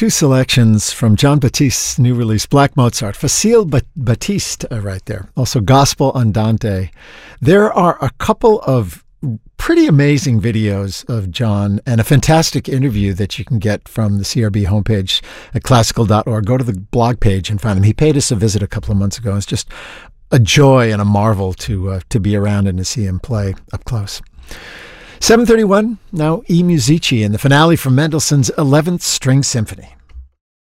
Two selections from John Batiste's new release, Black Mozart. Facile Batiste right there. Also Gospel Andante. There are a couple of pretty amazing videos of John and a fantastic interview that you can get from the CRB homepage at classical.org. Go to the blog page and find them. He paid us a visit a couple of months ago. It's just a joy and a marvel to be around and to see him play up close. 7:31, now E Musici in the finale from Mendelssohn's 11th String Symphony.